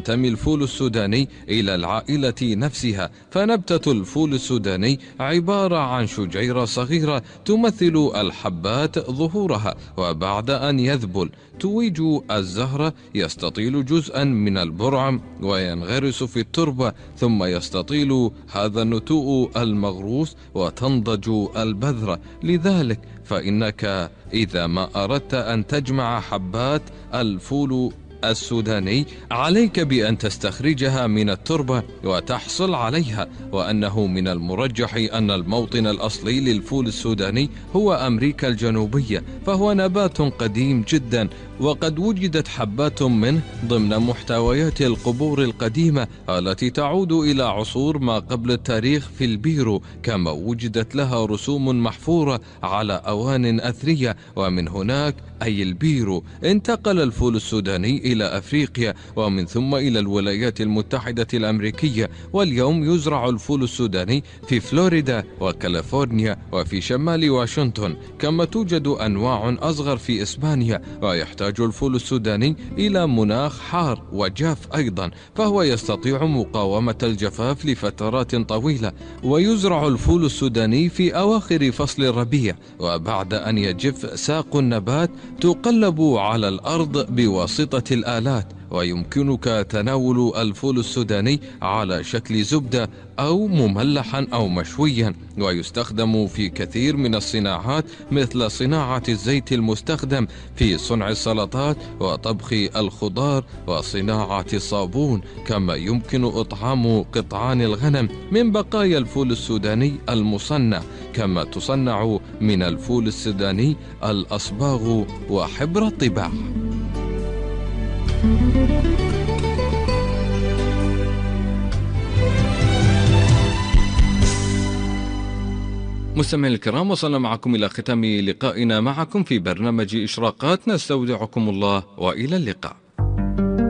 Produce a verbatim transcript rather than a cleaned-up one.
ينتمي الفول السوداني إلى العائلة نفسها، فنبتة الفول السوداني عبارة عن شجيرة صغيرة تمثل الحبات ظهورها، وبعد أن يذبل تويج الزهرة يستطيل جزءا من البرعم وينغرس في التربة، ثم يستطيل هذا النتوء المغروس وتنضج البذرة. لذلك فإنك إذا ما أردت أن تجمع حبات الفول السوداني عليك بأن تستخرجها من التربة وتحصل عليها، وأنه من المرجح أن الموطن الأصلي للفول السوداني هو أمريكا الجنوبية، فهو نبات قديم جدا، وقد وجدت حبات منه ضمن محتويات القبور القديمة التي تعود إلى عصور ما قبل التاريخ في البيرو، كما وجدت لها رسوم محفورة على أوان أثرية، ومن هناك أي البيرو انتقل الفول السوداني إلى أفريقيا، ومن ثم إلى الولايات المتحدة الأمريكية، واليوم يزرع الفول السوداني في فلوريدا وكاليفورنيا وفي شمال واشنطن، كما توجد أنواع أصغر في إسبانيا. ويحتاج الفول السوداني إلى مناخ حار وجاف أيضا، فهو يستطيع مقاومة الجفاف لفترات طويلة، ويزرع الفول السوداني في أواخر فصل الربيع، وبعد أن يجف ساق النبات تقلب على الأرض بواسطة الآلات، ويمكنك تناول الفول السوداني على شكل زبدة أو مملحا أو مشويا، ويستخدم في كثير من الصناعات مثل صناعة الزيت المستخدم في صنع السلطات وطبخ الخضار وصناعة الصابون، كما يمكن إطعام قطعان الغنم من بقايا الفول السوداني المصنع، كما تصنع من الفول السوداني الأصباغ وحبر الطباع. مستمعينا الكرام، وصلنا معكم إلى ختام لقائنا معكم في برنامج إشراقات، نستودعكم الله وإلى اللقاء.